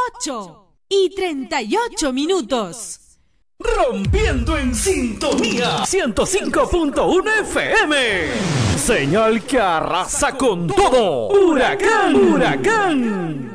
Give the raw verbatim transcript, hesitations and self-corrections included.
ocho y treinta y ocho minutos. Rompiendo en sintonía ciento cinco punto uno F M. Señal que arrasa con todo. Huracán, huracán.